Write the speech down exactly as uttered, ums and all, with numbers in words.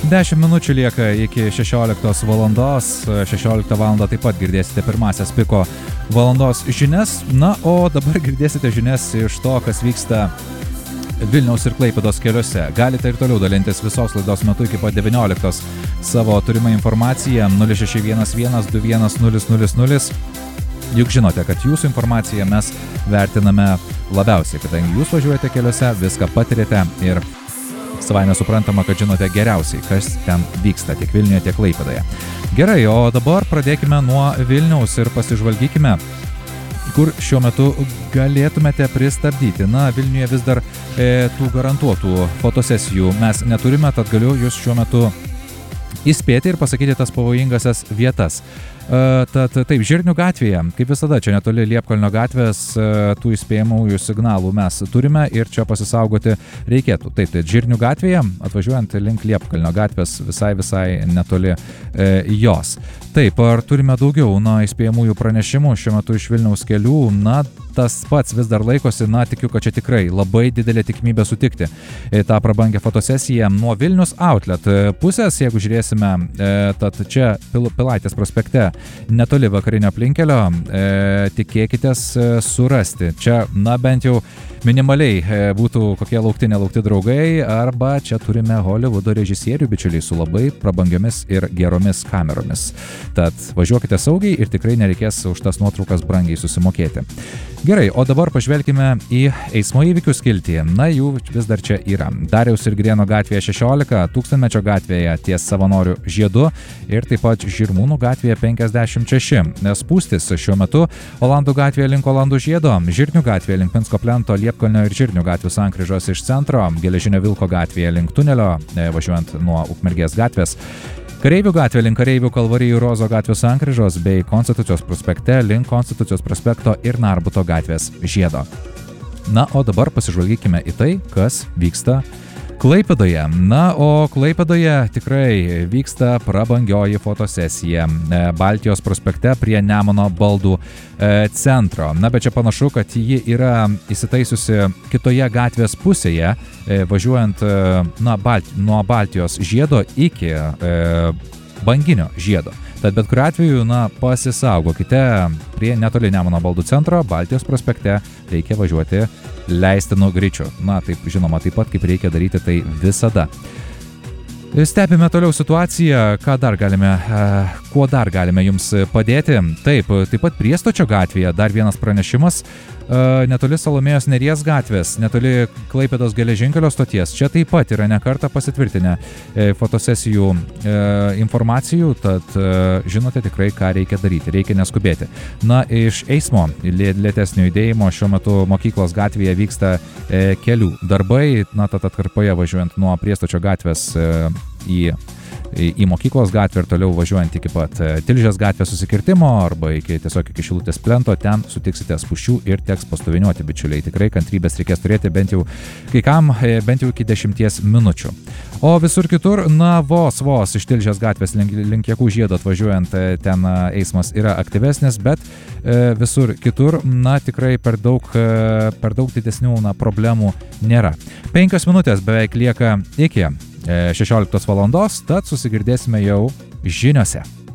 dešimt minučių lieka iki šešioliktos valandos. šešioliktą valandą taip pat girdėsite pirmasias Piko valandos žinias. Na, o dabar girdėsite žinias iš to, kas vyksta Vilniaus ir Klaipėdos keliuose. Galite ir toliau dalintis visos laidos metu iki pat devynioliktos savo turimą informaciją nulis šeši vienas vienas du vienas nulis nulis nulis. Juk žinote, kad jūsų informaciją mes vertiname labiausiai, kadangi jūs važiuojate keliuose, viską patirėte ir savaime suprantama, kad žinote geriausiai, kas ten vyksta tiek Vilniuje, tiek Klaipėdoje. Gerai, o dabar pradėkime nuo Vilniaus ir pasižvalgykime, kur šiuo metu galėtumėte pristabdyti. Na, Vilniuje vis dar e, tų garantuotų fotosesijų mes neturime, tad galiu jūs šiuo metu įspėti ir pasakyti tas pavojingasias vietas. Uh, tad taip, Žirnių gatvėje, kaip visada, čia netoli Liepkalnio gatvės, uh, tų įspėjamųjų signalų mes turime ir čia pasisaugoti reikėtų. Taip, tai Žirnių gatvėje, atvažiuojant link Liepkalnio gatvės, visai visai netoli e, jos. Taip, ar turime daugiau, na, įspėjamųjų pranešimų šiuo metu iš Vilniaus kelių? Na, tas pats vis dar laikosi, na, tikiu, kad čia tikrai labai didelė tikimybė sutikti e, tą prabangę fotosesiją nuo Vilnius Outlet pusės, jeigu žiūrėsime, e, tad čia Pil- Pilaitės prospekte netoli vakarinio aplinkelio, e, tikėkitės e, surasti. Čia, na, bent jau minimaliai e, būtų kokie laukti nelaukti draugai, arba čia turime Hollywoodo režisierių bičiuliai su labai prabangiomis ir geromis kameromis. Tad važiuokite saugiai ir tikrai nereikės už tas nuotraukas brangiai susimokėti. Gerai, o dabar pažvelkime į eismo įvykių skiltį. Na, jų vis dar čia yra. Dariaus ir Girėno gatvėje šešiolika, Tūkstantmečio gatvėje ties Savanorių žiedu ir taip pat Žirmūnų gatvėje penkiasdešimt šeši. Spūstis šiuo metu Olandų gatvėje link Olandų žiedo, Žirnių gatvėje link Minsko plento, Liepkalnio ir Žirnių gatvių sankryžos iš centro, Geležinio Vilko gatvėje link tunelio, važiuojant nuo Ukmergės gatvės, Kareivių gatvė link Kareivių Kalvarijų Rozo gatvių sankryžos bei Konstitucijos prospekte link Konstitucijos prospekto ir Narbuto gatvės žiedo. Na, o dabar pasižvalgykime į tai, kas vyksta Klaipėdoje. Na, o Klaipėdoje tikrai vyksta prabangioji fotosesija Baltijos prospekte prie Nemuno baldų centro. Na, bet čia panašu, kad ji yra įsitaisiusi kitoje gatvės pusėje, važiuojant na, Balt, nuo Baltijos žiedo iki e, Banginio žiedo. Tad bet kuriuo atveju, na, pasisaugokite prie netoli Nemuno baldų centro, Baltijos prospekte reikia važiuoti leistinu greičiu. Na, taip, žinoma, taip pat kaip reikia daryti tai visada. Stebime toliau situaciją, ką dar galime, kuo dar galime jums padėti. Taip, taip pat Priestočio gatvėje dar vienas pranešimas, netoli Salomėjos Nėries gatvės, netoli Klaipėdos geležinkelio stoties. Čia taip pat yra ne kartą pasitvirtinę fotosesijų informacijų, tad žinote tikrai, ką reikia daryti, reikia neskubėti. Na, iš eismo lėtesnio judėjimo šiuo metu Mokyklos gatvėje vyksta kelių darbai, na, tad atkarpoje važiuojant nuo Priestočio gatvės į į Mokyklos gatvę ir toliau važiuojant iki pat Tilžės gatvės susikirtimo arba iki tiesiog iki Šilutės plento, ten sutiksite spūsčių ir teks pastoviniuoti, bičiuliai. Tikrai kantrybės reikės turėti bent jau kai kam, bent jau iki dešimties minučių. O visur kitur, na, vos vos iš Tilžės gatvės link, link Jakų žiedo atvažiuojant, ten eismas yra aktyvesnis, bet e, visur kitur, na, tikrai per daug, e, per daug didesnių na, problemų nėra. Penkios minutės beveik lieka iki šešioliktos valandos, tad susigirdėsime jau žiniose.